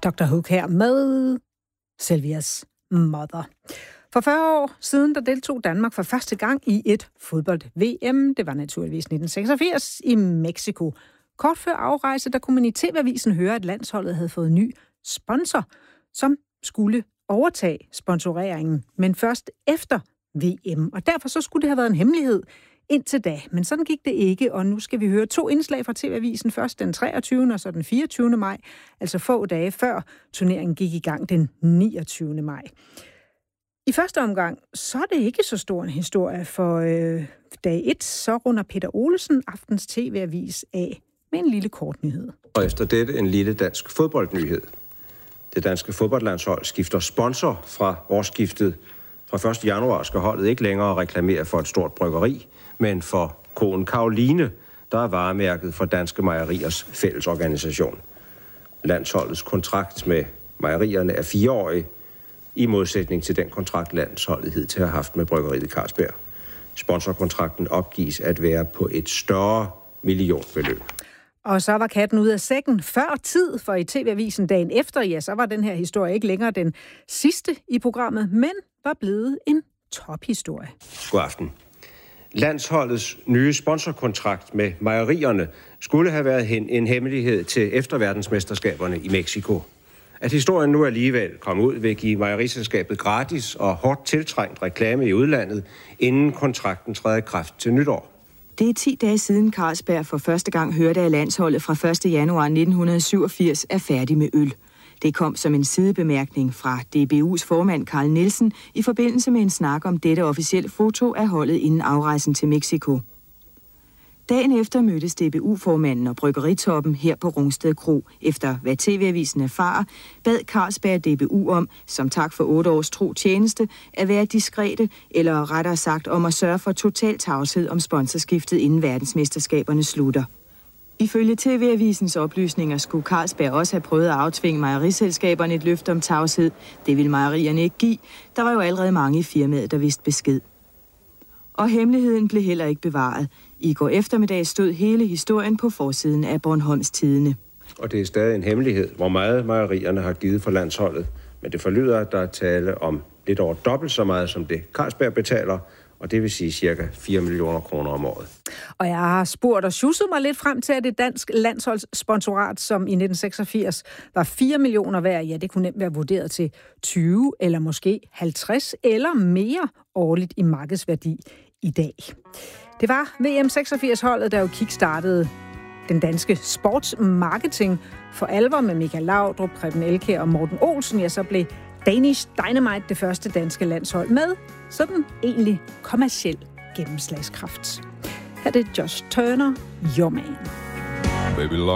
Dr. Hook her med Sylvias Mother. For 40 år siden, der deltog Danmark for første gang i et fodbold-VM. Det var naturligvis 1986 i Mexico. Kort før afrejse, der kunne man i TV-avisen høre, at landsholdet havde fået ny sponsor, som skulle overtage sponsoreringen, men først efter VM. Og derfor så skulle det have været en hemmelighed indtil da. Men sådan gik det ikke, og nu skal vi høre 2 indslag fra TV-avisen. Først den 23. og så den 24. maj, altså få dage før turneringen gik i gang den 29. maj. I første omgang, så er det ikke så stor en historie, for dag 1, så runder Peter Olesen aftens TV-avis af med en lille kort nyhed. Og efter dette en lille dansk fodboldnyhed. Det danske fodboldlandshold skifter sponsor fra årsskiftet. Fra 1. januar skal holdet ikke længere reklamere for et stort bryggeri, men for koen Karoline, der er varemærket for Danske Mejeriers fællesorganisation. Landsholdets kontrakt med mejerierne er 4-årig, i modsætning til den kontrakt, landsholdet hidtil har haft med bryggeriet Carlsberg. Sponsorkontrakten opgives at være på et større millionbeløb. Og så var katten ud af sækken før tid, for i TV-avisen dagen efter, ja, så var den her historie ikke længere den sidste i programmet, men var blevet en tophistorie. God aften. Landsholdets nye sponsorkontrakt med mejerierne skulle have været en hemmelighed til efterverdensmesterskaberne i Mexico. At historien nu alligevel kom ud, vil give mejeriselskabet gratis og hårdt tiltrængt reklame i udlandet, inden kontrakten træder i kraft til nytår. Det er 10 dage siden Carlsberg for første gang hørte, at landsholdet fra 1. januar 1987 er færdig med øl. Det kom som en sidebemærkning fra DBU's formand Carl Nielsen i forbindelse med en snak om dette officielle foto af holdet inden afrejsen til Mexico. Dagen efter mødtes DBU-formanden og bryggeritoppen her på Rungsted Kro. Efter hvad TV-avisen erfarer, bad Carlsberg DBU om, som tak for 8 års tro tjeneste, at være diskrete, eller rettere sagt om at sørge for total tavshed om sponsorskiftet, inden verdensmesterskaberne slutter. Ifølge TV-avisens oplysninger skulle Carlsberg også have prøvet at aftvinge mejeriselskaberne et løfte om tavshed. Det ville mejerierne ikke give. Der var jo allerede mange i firmaet, der vidste besked. Og hemmeligheden blev heller ikke bevaret. I går eftermiddag stod hele historien på forsiden af Bornholms Tidende. Og det er stadig en hemmelighed, hvor meget mejerierne har givet for landsholdet. Men det forlyder, at der er tale om lidt over dobbelt så meget, som det Carlsberg betaler, og det vil sige cirka 4 millioner kroner om året. Og jeg har spurgt og sjusset mig lidt frem til, at det dansk landsholdssponsorat, som i 1986 var 4 millioner værd, ja, det kunne nemt være vurderet til 20 eller måske 50 eller mere årligt i markedsværdi i dag. Det var VM86-holdet, der jo kickstartede den danske sportsmarketing for alvor med Michael Laudrup, Preben Elkjær og Morten Olsen. Ja, så blev Danish Dynamite det første danske landshold med sådan egentlig kommerciel gennemslagskraft. Her er det Josh Turner, Your Man. Baby,